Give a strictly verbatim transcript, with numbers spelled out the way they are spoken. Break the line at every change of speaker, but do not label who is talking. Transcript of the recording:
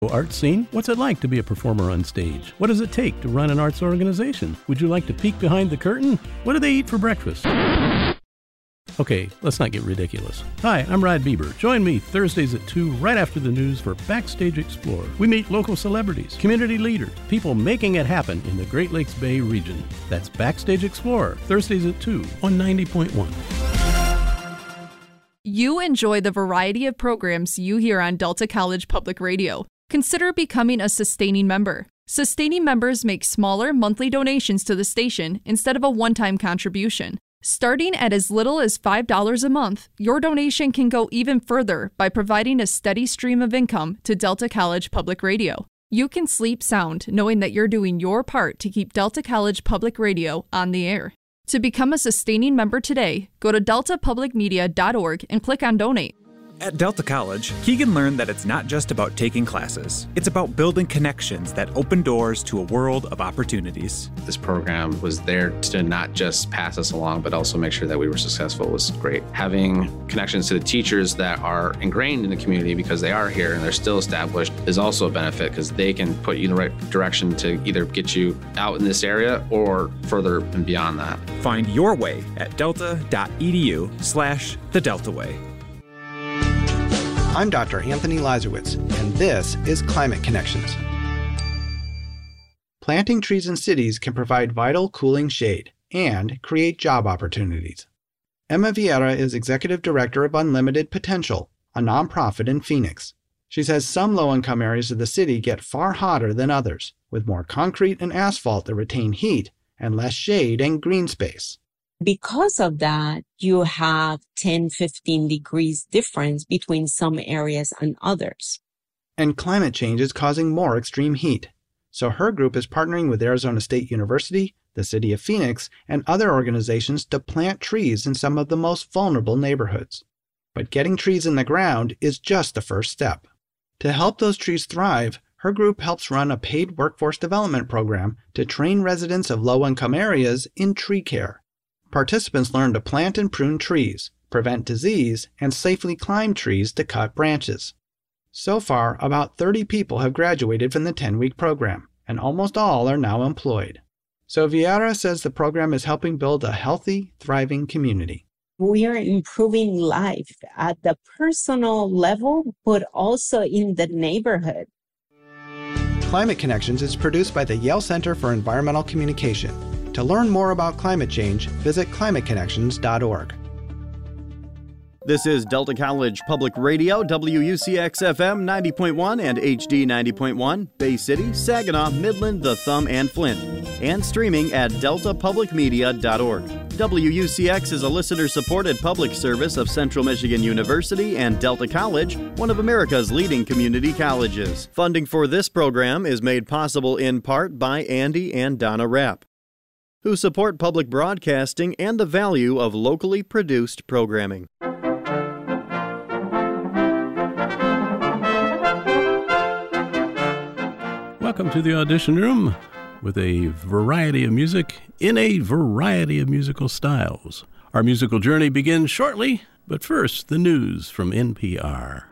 Art scene? What's it like to be a performer on stage? What does it take to run an arts organization? Would you like to peek behind the curtain? What do they eat for breakfast? Okay, let's not get ridiculous. Hi, I'm Rod Bieber. Join me Thursdays at two right after the news for Backstage Explorer. We meet local celebrities, community leaders, people making it happen in the Great Lakes Bay region. That's Backstage Explorer, Thursdays at two on ninety point one.
You enjoy the variety of programs you hear on Delta College Public Radio. Consider becoming a sustaining member. Sustaining members make smaller monthly donations to the station instead of a one-time contribution. Starting at as little as five dollars a month, your donation can go even further by providing a steady stream of income to Delta College Public Radio. You can sleep sound knowing that you're doing your part to keep Delta College Public Radio on the air. To become a sustaining member today, go to delta public media dot org and click on Donate.
At Delta College, Keegan learned that it's not just about taking classes. It's about building connections that open doors to a world of opportunities.
This program was there to not just pass us along, but also make sure that we were successful. It was great. Having connections to the teachers that are ingrained in the community because they are here and they're still established is also a benefit because they can put you in the right direction to either get you out in this area or further and beyond that.
Find your way at delta.edu slash the Delta Way.
I'm Doctor Anthony Lazarowitz, and this is Climate Connections. Planting trees in cities can provide vital cooling shade and create job opportunities. Emma Vieira is Executive Director of Unlimited Potential, a nonprofit in Phoenix. She says some low-income areas of the city get far hotter than others, with more concrete and asphalt that retain heat and less shade and green space.
Because of that, you have ten, fifteen degrees difference between some areas and others.
And climate change is causing more extreme heat. So her group is partnering with Arizona State University, the city of Phoenix, and other organizations to plant trees in some of the most vulnerable neighborhoods. But getting trees in the ground is just the first step. To help those trees thrive, her group helps run a paid workforce development program to train residents of low-income areas in tree care. Participants learn to plant and prune trees, prevent disease, and safely climb trees to cut branches. So far, about thirty people have graduated from the ten-week program, and almost all are now employed. So Vieira says the program is helping build a healthy, thriving community.
We are improving life at the personal level, but also in the neighborhood.
Climate Connections is produced by the Yale Center for Environmental Communication. To learn more about climate change, visit climate connections dot org.
This is Delta College Public Radio, W U C X F M ninety point one and H D ninety point one, Bay City, Saginaw, Midland, The Thumb, and Flint, and streaming at delta public media dot org. W U C X is a listener-supported public service of Central Michigan University and Delta College, one of America's leading community colleges. Funding for this program is made possible in part by Andy and Donna Rapp, who support public broadcasting and the value of locally produced programming.
Welcome to the audition room with a variety of music in a variety of musical styles. Our musical journey begins shortly, but first, the news from N P R.